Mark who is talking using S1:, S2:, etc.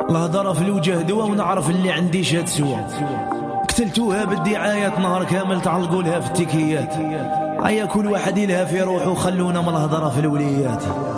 S1: الهضره في الوجه دوا ونعرف اللي عندي شاد سوا. قتلتوها بالدعايات نهار كامل تعلقوا لها في التيكيات. عيا كل واحد يلها في روحه، خلونا من الهضره في الوليات.